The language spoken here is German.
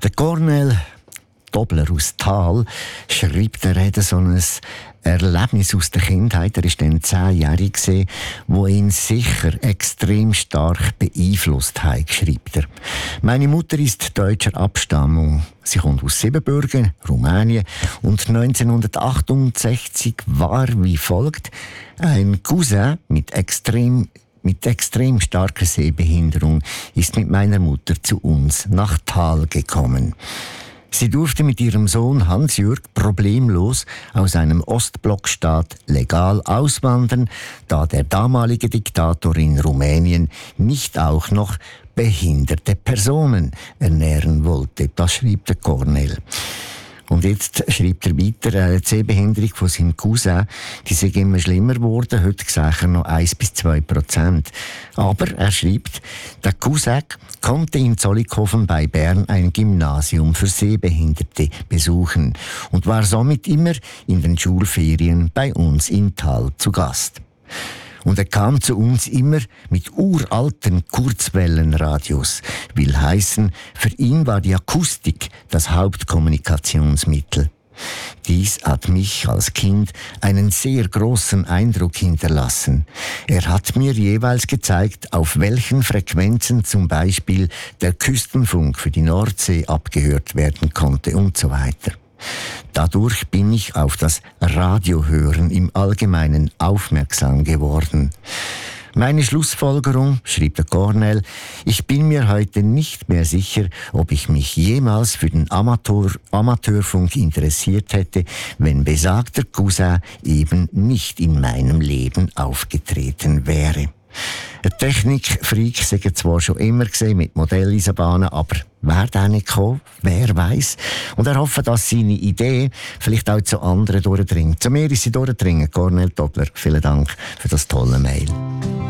Der Cornel Dobler aus Thal schreibt, er hätte so ein Erlebnis aus der Kindheit. Er war dann 10-jährig, wo ihn sicher extrem stark beeinflusst hat, schreibt er. Meine Mutter ist deutscher Abstammung. Sie kommt aus Siebenbürgen, Rumänien. Und 1968 war wie folgt: ein Cousin mit extrem starker Sehbehinderung ist mit meiner Mutter zu uns nach Thal gekommen. Sie durfte mit ihrem Sohn Hans-Jürg problemlos aus einem Ostblockstaat legal auswandern, da der damalige Diktator in Rumänien nicht auch noch behinderte Personen ernähren wollte. Das schrieb der Cornel. Und jetzt schreibt er weiter, die Sehbehinderung von seinem Cousin, die sei immer schlimmer geworden. Heute sieht er noch 1-2%. Aber er schreibt, der Cousin konnte in Zollikofen bei Bern ein Gymnasium für Sehbehinderte besuchen und war somit immer in den Schulferien bei uns in Thal zu Gast. Und er kam zu uns immer mit uralten Kurzwellenradios. Will heißen, für ihn war die Akustik das Hauptkommunikationsmittel. Dies hat mich als Kind einen sehr großen Eindruck hinterlassen. Er hat mir jeweils gezeigt, auf welchen Frequenzen zum Beispiel der Küstenfunk für die Nordsee abgehört werden konnte und so weiter. Dadurch bin ich auf das Radiohören im Allgemeinen aufmerksam geworden. Meine Schlussfolgerung, schrieb der Cornel, ich bin mir heute nicht mehr sicher, ob ich mich jemals für den Amateurfunk interessiert hätte, wenn besagter Cousin eben nicht in meinem Leben aufgetreten wäre. Ein Technikfreak sei zwar schon immer gesehen mit Modelleisenbahnen, aber wer da nicht kommen, wer weiß. Und er hofft, dass seine Idee vielleicht auch zu anderen durchdringt. Zu mir ist sie durchdringen. Cornel Dobler, vielen Dank für das tolle Mail.